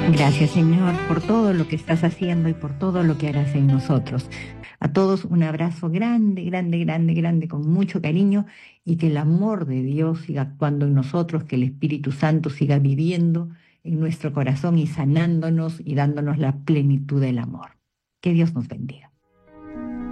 Gracias, Señor, por todo lo que estás haciendo y por todo lo que harás en nosotros. A todos un abrazo grande, grande, grande, grande, con mucho cariño y que el amor de Dios siga actuando en nosotros, que el Espíritu Santo siga viviendo en nuestro corazón y sanándonos y dándonos la plenitud del amor. Que Dios nos bendiga.